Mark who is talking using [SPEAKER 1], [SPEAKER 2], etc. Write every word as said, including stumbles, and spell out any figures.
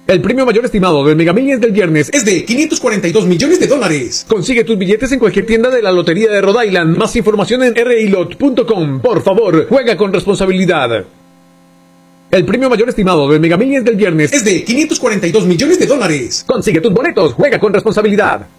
[SPEAKER 1] El premio mayor estimado del Mega Millions del viernes es de quinientos cuarenta y dos millones de dólares. Consigue tus billetes en cualquier tienda de la Lotería de Rhode Island. Más información en r i lot punto com. Por favor, juega con responsabilidad. El premio mayor estimado del Mega Millions del viernes es de quinientos cuarenta y dos millones de dólares. Consigue tus boletos, juega con responsabilidad.